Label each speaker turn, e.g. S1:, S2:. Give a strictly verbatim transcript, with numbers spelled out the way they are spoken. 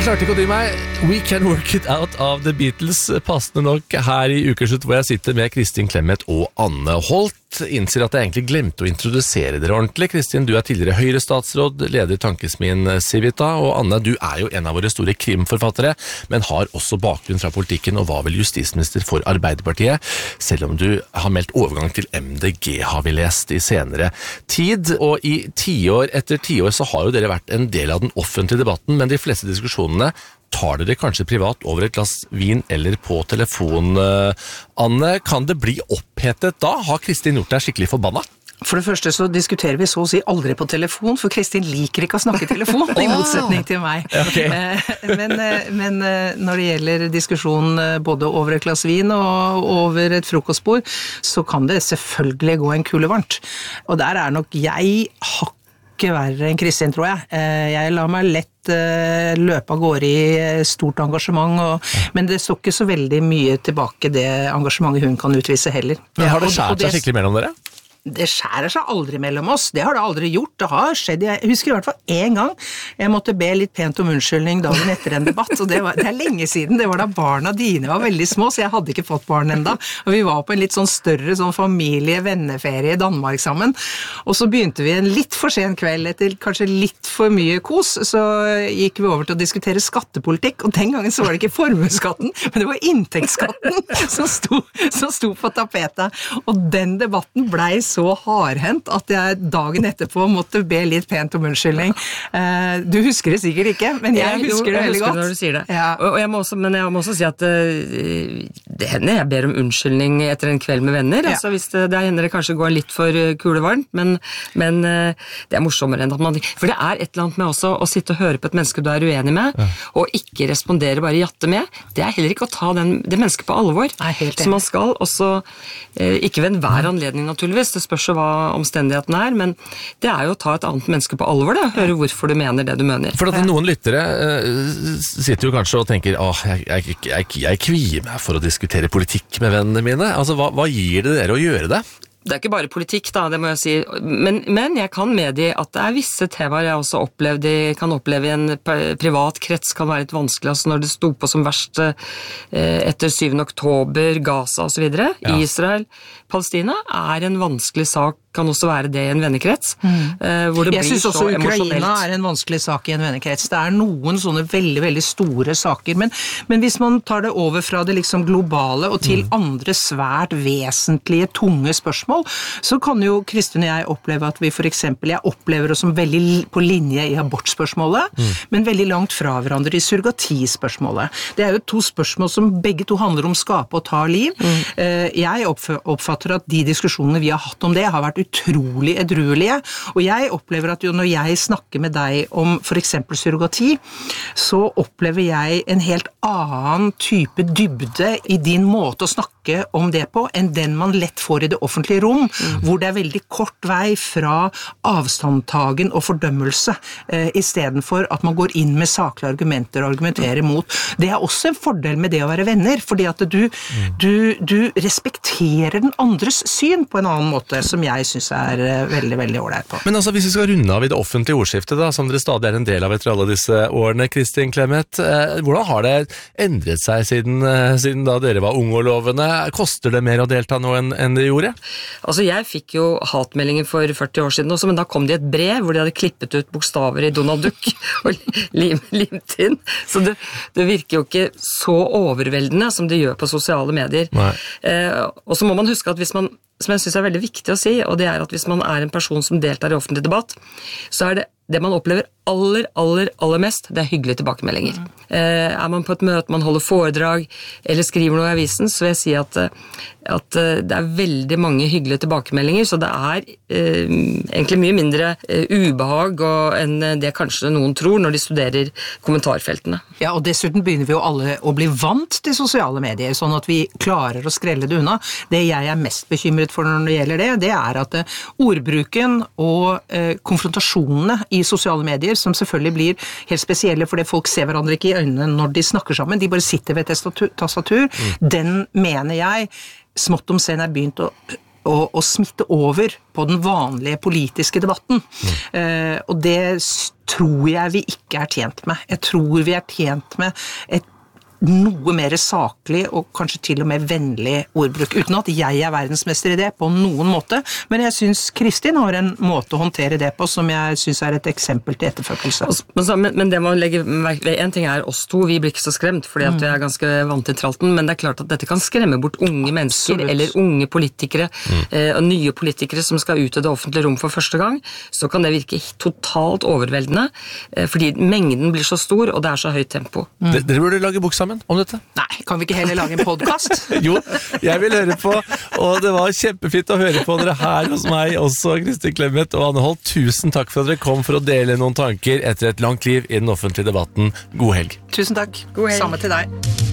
S1: Jeg klarte ikke å dy meg. We Can Work It Out av The Beatles, passende nok her i Ukeslutt, hvor jeg sitter med Kristin Clemet og Anne Holt. Innser at jeg egentlig glemte å introdusere dere ordentlig. Kristin, du er tidligere Høyre-statsråd, leder Tankesmien Civita, og Anne, du er jo en av våre store krimforfattere, men har også bakgrunn fra politikken og var vel justisminister for Arbeiderpartiet, selv om du har meldt overgang til M D G, har vi lest i senere tid. Og i tiår etter tiår så har jo dere vært en del av den offentlige debatten, men de fleste diskusjonene tar dere kanskje privat over et glass vin eller på telefon. Anne, kan det bli opphetet da? Har Kristin gjort deg skikkelig forbanna?
S2: For det første så diskuterer vi så å si aldri på telefon, for Kristin liker ikke å snakke telefon, i motsetning til meg.
S1: Okay.
S2: Men, men når det gjelder diskusjon både over et glass vin og over et frokostbord, så kan det selvfølgelig gå en kule varmt. Og der er nok jeg hakk ikke verre enn Kristin, tror jeg. Jeg lar meg lett løpe av gårde i stort engasjement, og, men det står ikke så veldig mye tilbake det engasjementet hun kan utvise heller.
S1: Men har det skjært seg skikkelig mellom dere?
S2: Det skjærer seg aldri mellom oss, det har det aldri gjort, det har skjedd, jeg husker i hvert fall en gang, jeg måtte be litt pent om unnskyldning dagen etter en debatt, og det, var, det er lenge siden, det var da barna dine var veldig små, så jeg hadde ikke fått barn enda, og vi var på en litt sånn større sånn familie-venneferie i Danmark sammen, og så begynte vi en litt for sen kveld, etter kanskje litt for mye kos, så gikk vi over til å diskutere skattepolitikk, og den gangen så var det ikke formueskatten, men det var inntektsskatten som sto, som sto på tapetet, og den debatten blei så hardhendt at jeg dagen etterpå måtte be litt pent om unnskyldning. Uh, du husker det sikkert ikke, men jeg, jeg husker jo, det veldig godt.
S3: Jeg husker det når du sier det.
S2: Ja.
S3: Og, og jeg må også, men jeg må også si at uh, det hender jeg ber om unnskyldning etter en kveld med venner. Ja. Altså hvis det, det hender det kanskje går litt for kulevarmt, men, men uh, det er morsommere enn at man... For det er et eller annet med også å sitte og høre på et menneske du er uenig med, ja. Og ikke respondere, bare jatte med. Det er heller ikke å ta den, det mennesket på alvor.
S2: Nei, helt enig.
S3: Så man skal også, uh, ikke ved enhver anledning naturligvis, det spørs hva omstendigheten er, men det er jo å ta et annet menneske på alvor, det, høre hvorfor du mener det du mener.
S1: For at noen lyttere uh, sitter jo kanskje og tenker, åh, jeg, jeg, jeg, jeg kvier meg for å diskutere politikk med vennene mine. Altså, hva, hva gir det dere å gjøre det?
S3: Det er ikke bare politikk da, det må jeg si, men, men jeg kan medgi at det er visse temaer jeg også opplevde, jeg kan oppleve i en privat krets kan være litt vanskelig, altså når det sto på som verst eh, etter syvende oktober, Gaza og så videre, ja. Israel, Palestina er en vanskelig sak, kan også være det i en vennekrets, mm. eh, hvor det
S2: jeg
S3: blir så emosjonelt. Jeg synes også Ukraina er en vanskelig sak i en vennekrets. Det er noen sånne veldig, veldig store saker, men, men hvis man tar det over fra det liksom globale og til mm. andre svært vesentlige, tunge spørsmål, så kan jo Kristin og jeg oppleve at vi for eksempel, jeg opplever oss som veldig på linje i abortspørsmålet, mm. men veldig langt fra hverandre i surrogatispørsmålet. Det er jo to spørsmål som begge to handler om skape og ta liv. Mm. Jeg oppfatter at de diskusjonene vi har hatt om det har vært utrolig edruelige, og jeg opplever at jo når jeg snakker med deg om for eksempel surrogati, så opplever jeg en helt annen type dybde i din måte å snakke om det på, enn den man lett får i det offentlige rom, mm. hvor det er veldig kort vei fra avstandtagen og fordømmelse, eh, i stedet for at man går inn med saklige argumenter og argumenterer mot. Det er også en fordel med det å være venner, fordi at du, mm. du, du respekterer den andres syn på en annen måte, som jeg synes er veldig, veldig ålreit på.
S1: Men altså, hvis vi skal runde av i det offentlige ordskiftet da, som dere stadig er en del av etter alle disse årene, Kristin Clemet, eh, hvordan har det endret seg siden, eh, siden da dere var unge og lovende? Koster det mer å delta nå enn, enn det gjorde?
S3: Altså, jeg fikk jo hatmeldinger for førti år siden også, men da kom det et brev hvor de hadde klippet ut bokstaver i Donald Duck og lim, limt inn. Så det, det virker jo ikke så overveldende som det gjør på sosiale medier. Eh, og så må man huske at hvis man, som jeg synes er veldig viktig å si, og det er at hvis man er en person som deltar i offentlig debatt, så er det det man opplever aller, aller, aller mest, det er hyggelige tilbakemeldinger. Mm. Eh, er man på et møte, man holder foredrag, eller skriver noe i avisen, så vil jeg si at, at det er veldig mange hyggelige tilbakemeldinger, så det er eh, egentlig mye mindre eh, ubehag og, enn det kanskje noen tror når de studerer kommentarfeltene.
S2: Ja, og dessuten begynner vi jo alle å bli vant til sosiale medier, sånn at vi klarer å skrelle det unna. Det jeg er mest bekymret for når det gjelder det, det er at eh, ordbruken og eh, konfrontasjonene i sosiale medier, som selvfølgelig blir helt spesielle fordi folk ser hverandre ikke i øynene når de snakker sammen, de bare sitter ved et tastatur, mm. den mener jeg smått om sen er begynt å å, å smitte over på den vanlige politiske debatten. Mm. Eh, og det tror jeg vi ikke er tjent med. Jeg tror vi er tjent med et noe mer saklig og kanskje til og med vennlig ordbruk, uten at jeg er verdensmester i det på noen måte, men jeg synes Kristin har en måte å håndtere det på som jeg synes er et eksempel til etterfølgelse.
S4: Men, men det man legger ved, en ting er oss to, vi blir ikke så skremt, fordi at vi er ganske vant til tralten, men det er klart at dette kan skremme bort unge mennesker, Absolutt. Eller unge politikere, mm. eh, og nye politikere som skal ut i det offentlige rom for første gang, så kan det virke totalt overveldende, eh, fordi mengden blir så stor, og det er så høyt tempo.
S1: Mm. Dere burde lage bok sammen om dette?
S2: Nei, kan vi ikke heller lage en podcast?
S1: Jo, jeg vil høre på, og det var kjempefint å høre på dere her hos meg, også Kristin Clemet og Anne Holt. Tusen takk for at dere kom for å dele noen tanker etter et langt liv i den offentlige debatten. God helg.
S2: Tusen takk.
S4: God helg.
S2: Samme til deg.